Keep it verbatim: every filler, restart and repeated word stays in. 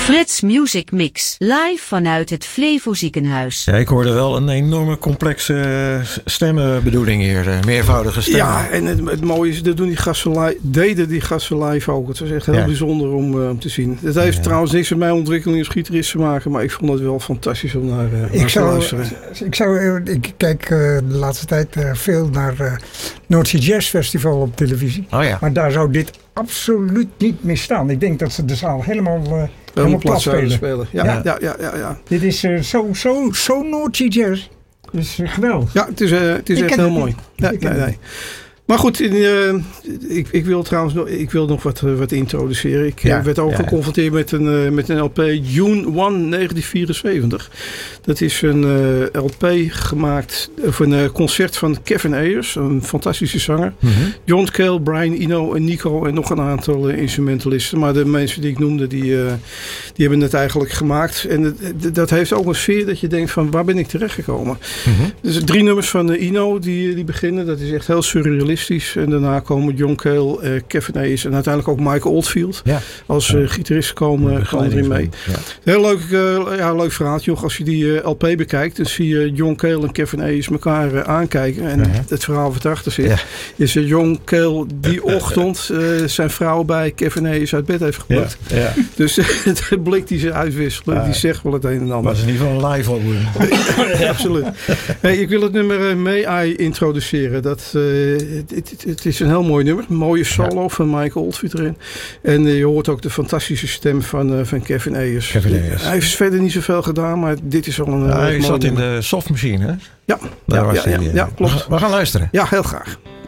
Frits Music Mix, live vanuit het Flevo ziekenhuis. Ja, ik hoorde wel een enorme complexe stemmenbedoeling hier, meervoudige stemmen. Ja, en het, het mooie is, dat doen die gasten live, deden die gasten live ook. Het was echt heel ja. bijzonder om, uh, om te zien. Het heeft ja. trouwens niks met mijn ontwikkeling als gitarist te maken, maar ik vond het wel fantastisch om naar, uh, naar ik te zou, luisteren. Ik, zou, ik kijk uh, de laatste tijd uh, veel naar uh, Noordzee Jazz Festival op televisie. Oh ja. Maar daar zou dit absoluut niet meer staan. Ik denk dat ze de zaal helemaal... Uh, Helemaal plat spelen. spelen. Ja, ja. Ja, ja, ja, ja. Dit is uh, zo, zo, zo Noordzee Jazz. Dat is uh, geweldig. Ja, het is, uh, het is echt heel mooi. Nee, nee, nee. Maar goed, in, uh, ik, ik wil trouwens nog, ik wil nog wat, uh, wat introduceren. Ik ja, uh, werd ook ja, geconfronteerd met een, uh, met een L P, June first negentien vierenzeventig. Dat is een uh, L P gemaakt voor een uh, concert van Kevin Ayers, een fantastische zanger. Mm-hmm. John Cale, Brian Eno en Nico en nog een aantal uh, instrumentalisten. Maar de mensen die ik noemde, die, uh, die hebben het eigenlijk gemaakt. En het, dat heeft ook een sfeer dat je denkt van, waar ben ik terechtgekomen? Mm-hmm. Dus drie nummers van uh, Eno die, die beginnen. Dat is echt heel surrealistisch. En daarna komen John Cale, uh, Kevin Ayers en uiteindelijk ook Mike Oldfield. Ja. Als uh, gitarist komen, komen erin mee. Ja. Heel leuk, uh, ja, leuk verhaaltje. Als je die uh, L P bekijkt, dan zie je John Cale en Kevin Ayers elkaar uh, aankijken. En uh-huh. het verhaal wat erachter zit, ja. is uh, John Cale die ochtend uh, zijn vrouw bij Kevin Ayers uit bed heeft geplukt. Ja. Ja. Dus uh, het blik die ze uitwisselen, uh, die zegt wel het een en ander. Maar ze in ieder geval een live album. Ja, absoluut. Hey, ik wil het nummer uh, May I introduceren. Dat... Uh, Het, het, het is een heel mooi nummer. Een mooie solo ja. van Michael Oldfield erin. En uh, je hoort ook de fantastische stem van, uh, van Kevin Ayers. Kevin Ayers. Hij heeft verder niet zoveel gedaan, maar dit is al een ja, uh, Hij zat nummer. in de soft machine, hè? Ja, Daar ja, was ja, hij, ja, ja, klopt. We gaan luisteren. Ja, heel graag.